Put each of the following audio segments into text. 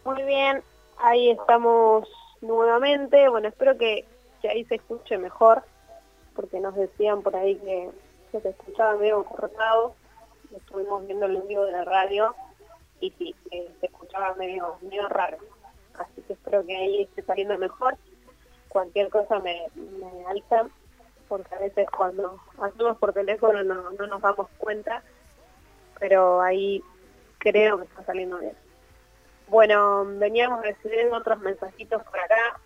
Muy bien, ahí estamos nuevamente. Bueno, espero que ahí se escuche mejor, porque nos decían por ahí que se escuchaba medio cortado. Estuvimos viendo el envío de la radio y sí, se escuchaba medio raro. Así que espero que ahí esté saliendo mejor. Cualquier cosa me avisan, porque a veces cuando hacemos por teléfono no nos damos cuenta, pero ahí creo que está saliendo bien. Bueno, veníamos recibiendo otros mensajitos por acá.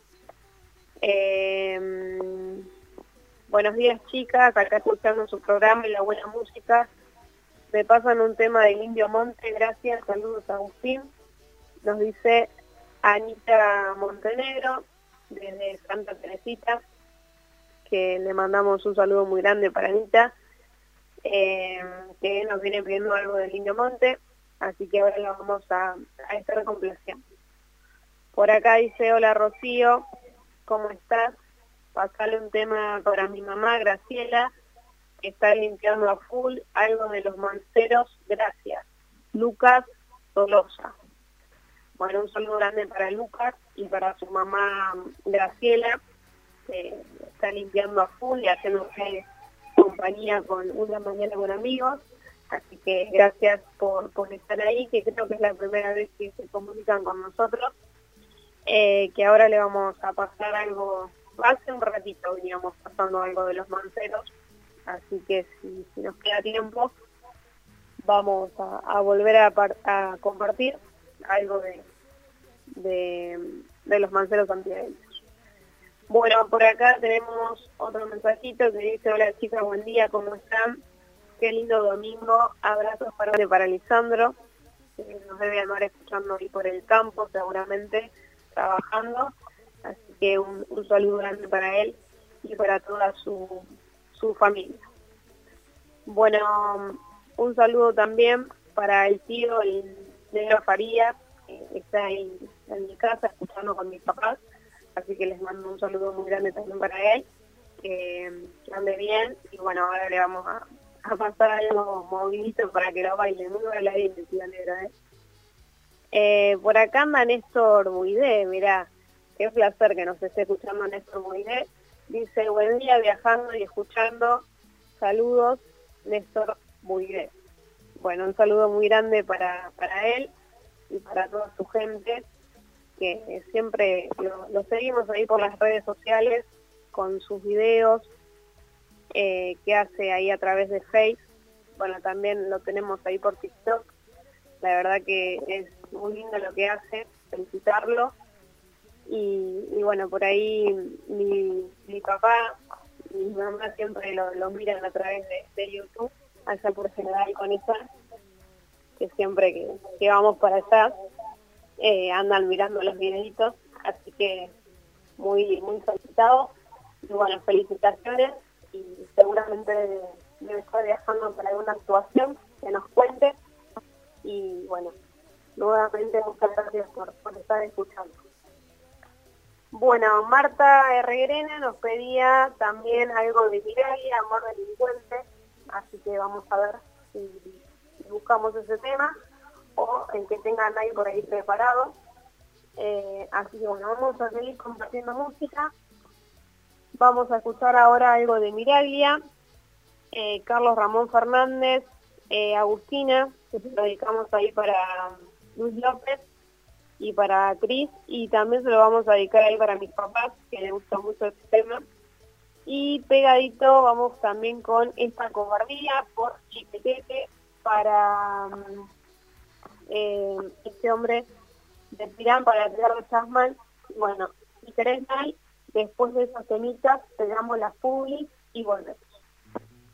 Buenos días, chicas, acá escuchando su programa y la buena música. Me pasan un tema del Indio Monte, gracias, saludos a Agustín. Nos dice Anita Montenegro, desde Santa Teresita, que le mandamos un saludo muy grande para Anita, que nos viene pidiendo algo del Indio Monte, así que ahora lo vamos a estar complaciendo. Por acá dice, hola Rocío, ¿cómo estás? Pasale un tema para mi mamá, Graciela, que está limpiando a full, algo de los manceros, gracias. Lucas Tolosa. Bueno, un saludo grande para Lucas y para su mamá Graciela, que está limpiando a full y haciéndose compañía con una mañana con amigos. Así que gracias por estar ahí, que creo que es la primera vez que se comunican con nosotros. Que ahora le vamos a pasar algo, hace un ratito veníamos pasando algo de los manceros, así que si nos queda tiempo vamos a volver a compartir algo de los manceros antiaéreos. Bueno, por acá tenemos otro mensajito que dice, hola chicas, buen día, ¿cómo están? Qué lindo domingo, abrazos para Lisandro, que nos debe andar escuchando ahí por el campo seguramente, trabajando, así que un saludo grande para él y para toda su familia. Bueno, un saludo también para el tío, el negro Faría, que está ahí en mi casa escuchando con mis papás, así que les mando un saludo muy grande también para él, que ande bien, y bueno, ahora le vamos a pasar algo movidito para que lo baile, muy bailarín, tío negro, por acá anda Néstor Buidé, mirá, qué placer que nos esté escuchando Néstor Buidé. Dice, buen día viajando y escuchando, saludos, Néstor Buidé. Bueno, un saludo muy grande para él y para toda su gente, que siempre lo seguimos ahí por las redes sociales, con sus videos que hace ahí a través de Facebook. Bueno, también lo tenemos ahí por TikTok. La verdad que es muy lindo lo que hace, felicitarlo. Y bueno, por ahí mi papá y mi mamá siempre lo miran a través de YouTube, allá por General Conesa, que siempre que vamos para allá andan mirando los videitos, así que muy solicitado. Y bueno, felicitaciones y seguramente debe estar viajando para alguna actuación, que nos cuente. Y bueno, nuevamente muchas gracias por estar escuchando. Bueno, Marta Herregrena nos pedía también algo de Miraglia, Amor Delincuente, así que vamos a ver si buscamos ese tema o el que tengan ahí por ahí preparado. Así que bueno, vamos a seguir compartiendo música. Vamos a escuchar ahora algo de Miraglia, Carlos Ramón Fernández, Agustina, que se lo dedicamos ahí para Luis López y para Cris, y también se lo vamos a dedicar ahí para mis papás, que les gusta mucho este tema. Y pegadito vamos también con Esta Cobardía por Chiquetete para este hombre de Pirán, para Edgardo Chasman. Bueno, si querés mal, después de esas temitas, te damos las publis y volvemos.